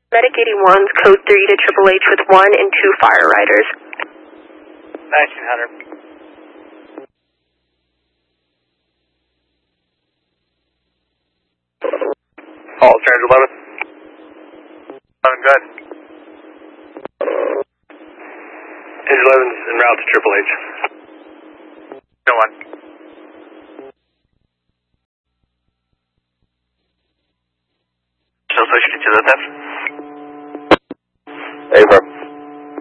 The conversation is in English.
Medic 81's code 3 to Triple H with 1 and 2 fire riders. 1900. All Strange 11. 11, go ahead. Strange 11's en route to Triple H. No one. Still switching to the test.